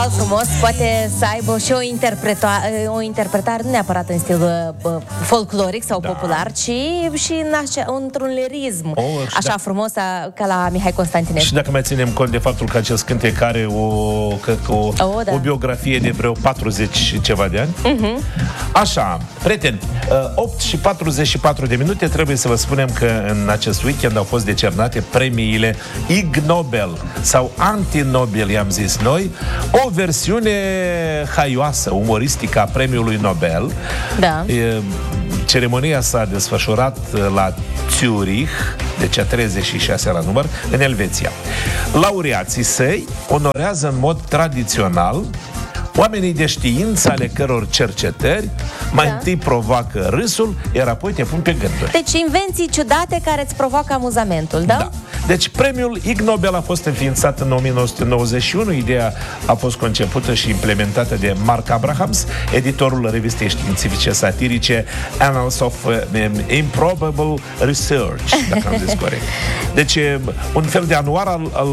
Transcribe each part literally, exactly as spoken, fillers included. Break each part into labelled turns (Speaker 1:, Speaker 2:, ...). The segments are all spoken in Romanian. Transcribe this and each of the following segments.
Speaker 1: frumos, poate să aibă și o, interpreta- o interpretare, nu neapărat în stil uh, folcloric sau da. popular, ci și în așa, într-un lirism, oh, așa da. frumos a, ca la Mihai Constantinescu.
Speaker 2: Și dacă mai ținem cont de faptul că acest cântec are o, că, o, oh, da. o biografie de vreo patruzeci și ceva de ani. Uh-huh. Așa, prieteni, opt și patruzeci și patru de minute, trebuie să vă spunem că în acest weekend au fost decernate premiile Ig Nobel sau Anti-Nobel, i-am zis noi, o versiune haioasă, umoristică a premiului Nobel.
Speaker 1: Da.
Speaker 2: E, ceremonia s-a desfășurat la Zurich, deci a treizeci și șase la număr, în Elveția. Laureații săi onorează în mod tradițional oamenii de știință ale căror cercetări mai da. întâi provoacă râsul, iar apoi te pun pe gânduri.
Speaker 1: Deci invenții ciudate care îți provoacă amuzamentul, da?
Speaker 2: Da. Deci premiul Ig Nobel a fost înființat în o mie nouă sute nouăzeci și unu. Ideea a fost concepută și implementată de Mark Abrahams, editorul revistei științifice satirice Annals of uh, Improbable Research, dacă am zis corect. Deci un fel de anuar al, al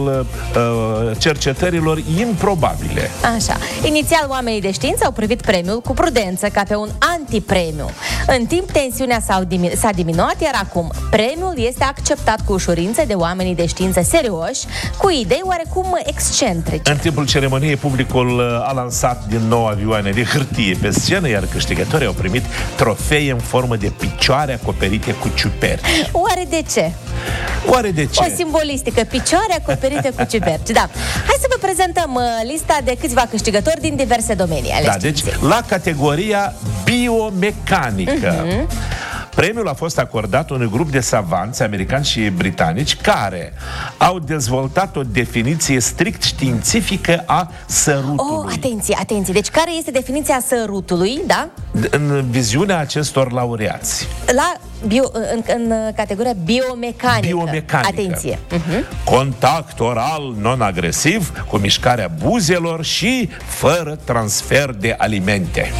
Speaker 2: uh, cercetărilor improbabile.
Speaker 1: Așa. Inițial, oamenii de știință au privit premiul cu prudență, ca pe un antipremiu. În timp, tensiunea s-a, dimi- s-a diminuat, iar acum premiul este acceptat cu ușurință de oamenii de știință serioși, cu idei oarecum excentrice.
Speaker 2: În timpul ceremoniei, publicul a lansat din nou avioane de hârtie pe scenă, iar câștigătorii au primit trofee în formă de picioare acoperite cu ciuperci.
Speaker 1: Oare de ce?
Speaker 2: Oare de ce?
Speaker 1: O simbolistică, picioare acoperite cu ciuperci, da. Hai să vă prezentăm uh, lista de câțiva câștigători din diverse domenii ale
Speaker 2: Da,
Speaker 1: științei.
Speaker 2: deci la categoria biomecanică. Uh-huh. Premiul a fost acordat unui grup de savanți americani și britanici care au dezvoltat o definiție strict științifică a sărutului.
Speaker 1: Oh, atenție, atenție. Deci care este definiția sărutului, da?
Speaker 2: În viziunea acestor laureați.
Speaker 1: La bio, în, în categoria biomecanică.
Speaker 2: Biomecanică.
Speaker 1: Atenție. Uh-huh.
Speaker 2: Contact oral non-agresiv cu mișcarea buzelor și fără transfer de alimente.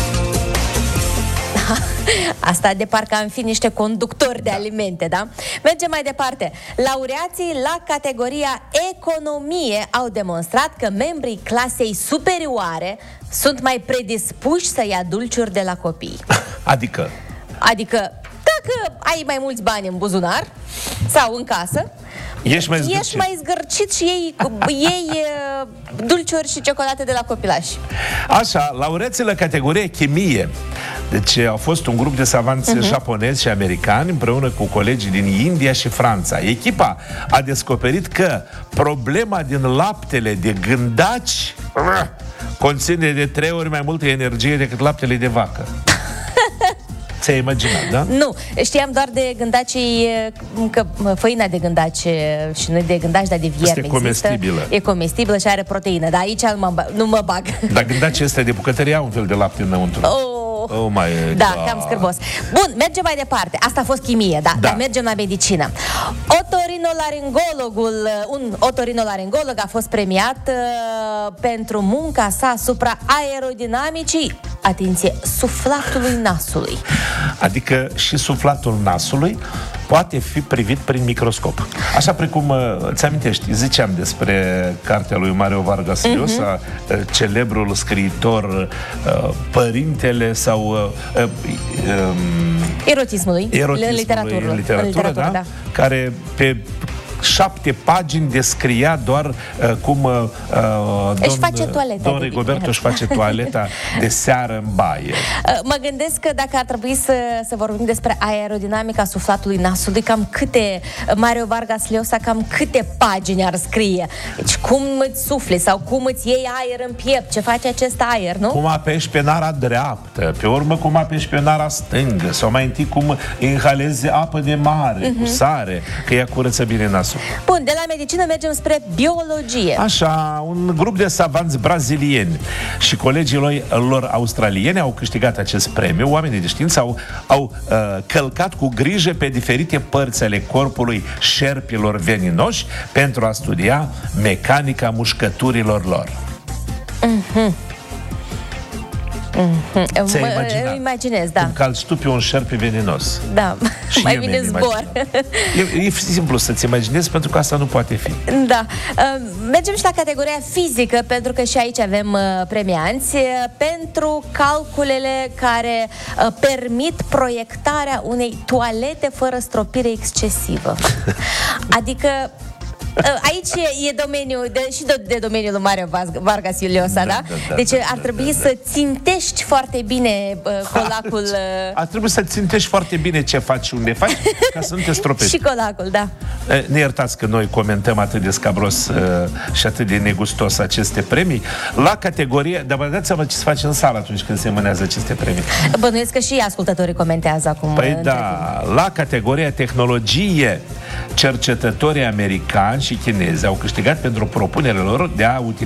Speaker 1: Asta de parcă am fi niște conductori de da. alimente, da? Mergem mai departe. Laureații la categoria economie au demonstrat că membrii clasei superioare sunt mai predispuși să ia dulciuri de la copii.
Speaker 2: Adică?
Speaker 1: Adică, dacă ai mai mulți bani în buzunar sau în casă,
Speaker 2: Ești mai zgârcit.
Speaker 1: Ești mai zgârcit și iei, iei dulciuri și ciocolate de la copilași.
Speaker 2: Așa, laureații la categorie chimie. Deci a fost un grup de savanți uh-huh. japonezi și americani împreună cu colegii din India și Franța. Echipa a descoperit că problema din laptele de gândaci conține de trei ori mai multă energie decât laptele de vacă. Ți-ai imaginat, da?
Speaker 1: Nu, știam doar de gândaci, că făina de gândaci și nu de gândaci, dar de vierme
Speaker 2: este comestibilă.
Speaker 1: Există, e comestibilă și are proteină, dar aici nu mă, nu mă bag.
Speaker 2: Dar gândacii ăstea de bucătărie au un fel de lapte înăuntru.
Speaker 1: Oh.
Speaker 2: Oh my
Speaker 1: da,
Speaker 2: God.
Speaker 1: cam scârbos. Bun, mergem mai departe. Asta a fost chimie, da,
Speaker 2: da.
Speaker 1: Dar mergem la medicină. Otorinolaringologul, un otorinolaringolog a fost premiat uh, pentru munca sa asupra aerodinamicii, atenție, suflatului nasului.
Speaker 2: Adică și suflatul nasului poate fi privit prin microscop. Așa precum, îți amintești, ziceam despre cartea lui Mario Vargas Llosa, uh-huh. celebrul scriitor, părintele sau um,
Speaker 1: erotismului,
Speaker 2: erotismului
Speaker 1: în literatură,
Speaker 2: în literatură,
Speaker 1: în literatură
Speaker 2: da?
Speaker 1: da?
Speaker 2: Care pe șapte pagini descria doar uh, cum uh,
Speaker 1: își face toaleta.
Speaker 2: Domnul Rigoberto își face toaleta de seară în baie.
Speaker 1: Uh, mă gândesc că dacă ar trebui să, să vorbim despre aerodinamica suflatului nasului, cam câte, Mario Vargas Llosa, cam câte pagini ar scrie. Deci cum îți sufli sau cum îți iei aer în piept, ce face acest aer, nu?
Speaker 2: Cum apeși pe nara dreaptă, pe urmă cum apeși pe nara stângă, sau mai întâi cum inhalezi apă de mare, uh-huh. cu sare, că ea curăță bine nasul.
Speaker 1: Bun, de la medicină mergem spre biologie.
Speaker 2: Așa, un grup de savanți brazilieni și colegii lor, lor australieni au câștigat acest premiu. Oamenii de știință au, au uh, călcat cu grijă pe diferite părți ale corpului șerpilor veninoși pentru a studia mecanica mușcăturilor lor.
Speaker 1: Mhm.
Speaker 2: Mm-hmm. Ți-ai imaginat?
Speaker 1: Îmi imaginez, da.
Speaker 2: Când calci tu pe un șerpe venenos.
Speaker 1: Da,
Speaker 2: și
Speaker 1: mai bine zbor.
Speaker 2: E, e simplu să-ți imaginezi, pentru că asta nu poate fi.
Speaker 1: Da. Mergem și la categoria fizică, pentru că și aici avem premianți pentru calculele care permit proiectarea unei toalete fără stropire excesivă. Adică aici e, e domeniul de, și de, de domeniul lui Mario Vargas Llosa, da? da? da deci da, ar trebui da, da. să țintești foarte bine uh, colacul. Uh...
Speaker 2: Ar trebui să țintești foarte bine ce faci și unde faci, ca să nu te stropești.
Speaker 1: Și colacul, da.
Speaker 2: Ne iertați că noi comentăm atât de scabros uh, și atât de negustos aceste premii. La categorie, dar vă dați seama ce se face în sală atunci când se mânează aceste premii.
Speaker 1: Bănuiesc că și ascultătorii comentează acum.
Speaker 2: Păi da, la categoria tehnologie, cercetătorii americani și chinezi au câștigat pentru propunerea lor de a utiliza